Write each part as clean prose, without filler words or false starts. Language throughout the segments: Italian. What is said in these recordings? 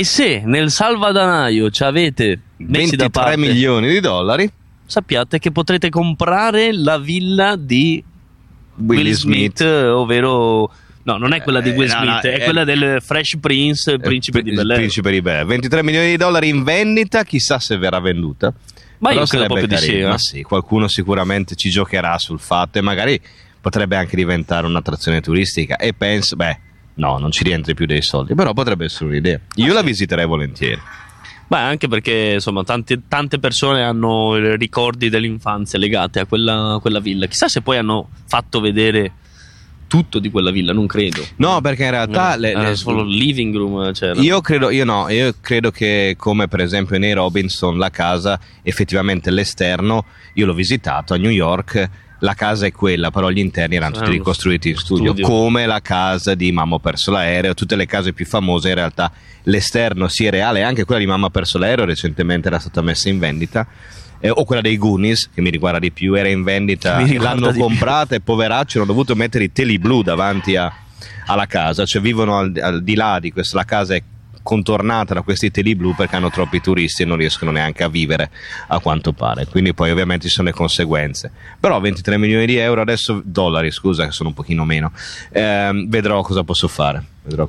E se nel salvadanaio ci avete messi da 23 parte milioni di dollari, sappiate che potrete comprare la villa di Will Smith. ovvero no, non è quella di Will no, Smith, è quella del Fresh Prince, principe di Bel Air. Principe di Bel Air. 23 milioni di dollari in vendita, chissà se verrà venduta. Ma Però io credo sarebbe proprio di sì, carino. eh. Ma sì, qualcuno sicuramente ci giocherà sul fatto e magari potrebbe anche diventare un'attrazione turistica. E penso, no, non ci rientri più dei soldi, però potrebbe essere un'idea. Io la visiterei volentieri. Beh, anche perché insomma tante persone hanno ricordi dell'infanzia legate a quella villa. Chissà se poi hanno fatto vedere tutto di quella villa, non credo. No, perché in realtà era solo il living room c'era. Io credo che, come per esempio nei Robinson, la casa effettivamente l'esterno io l'ho visitato a New York. La casa è quella, però gli interni erano tutti ricostruiti in studio, come la casa di Mamma ho perso l'aereo. Tutte le case più famose in realtà l'esterno sì è reale, anche quella di Mamma ha perso l'aereo recentemente era stata messa in vendita, o quella dei Goonies, che mi riguarda di più, era in vendita, l'hanno comprata e poveracci hanno dovuto mettere i teli blu davanti alla casa, cioè vivono al di là di questa, la casa è contornata da questi teli blu perché hanno troppi turisti e non riescono neanche a vivere, a quanto pare. Quindi poi ovviamente ci sono le conseguenze, però 23 milioni di euro adesso, dollari scusa, che sono un pochino meno, vedrò cosa posso fare.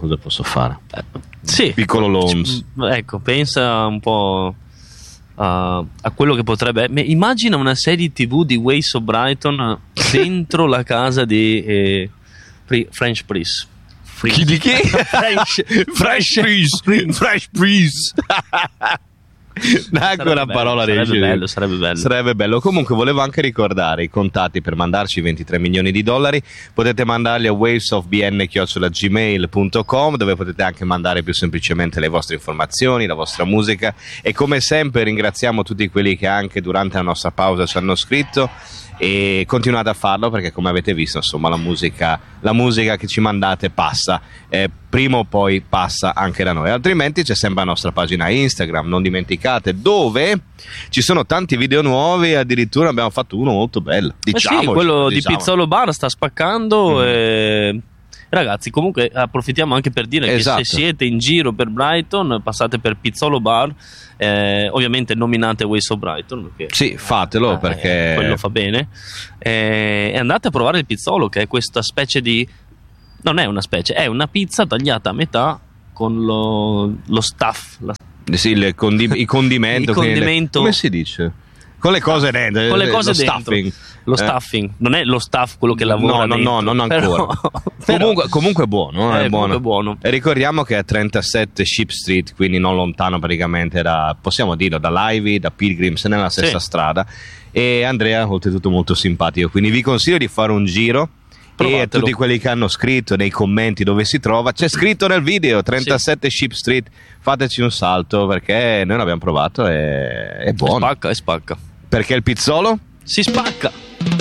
Sì, piccolo loans. Ecco, pensa un po' a quello che potrebbe. Immagina una serie TV di Ways of Brighton dentro la casa di French Prince. Chi di chi? Fresh Breeze. Anche una parola sarebbe bello. Comunque volevo anche ricordare i contatti per mandarci 23 milioni di dollari. Potete mandarli a wavesofbn@gmail.com, dove potete anche mandare più semplicemente le vostre informazioni, la vostra musica. E come sempre ringraziamo tutti quelli che anche durante la nostra pausa ci hanno scritto, e continuate a farlo perché, come avete visto, insomma, la musica che ci mandate passa, prima o poi passa anche da noi. Altrimenti c'è sempre la nostra pagina Instagram, non dimenticate, dove ci sono tanti video nuovi, addirittura abbiamo fatto uno molto bello, sì, quello di Pizzolo Bar sta spaccando. Ragazzi, comunque approfittiamo anche per dire che se siete in giro per Brighton, passate per Pizzolo Bar, ovviamente nominate Ways of Brighton, perché, sì, fatelo, perché quello fa bene, e andate a provare il pizzolo, che è questa specie di, non è una specie, è una pizza tagliata a metà con lo stuff, sì, il condimento, come si dice? Con le cose dentro, con le cose lo dentro. Stuffing. Lo stuffing, non è lo staff quello che lavora dentro. No, non ancora. Comunque è buono, è buono. E ricordiamo che è a 37 Ship Street, quindi non lontano praticamente possiamo dirlo, da Ivy, da Pilgrims, nella stessa strada. E Andrea oltretutto molto simpatico, quindi vi consiglio di fare un giro. Provatelo. E a tutti quelli che hanno scritto nei commenti dove si trova, c'è scritto nel video 37 Ship Street, fateci un salto, perché noi l'abbiamo provato e è buono. Spacca. Perché il pizzolo si spacca.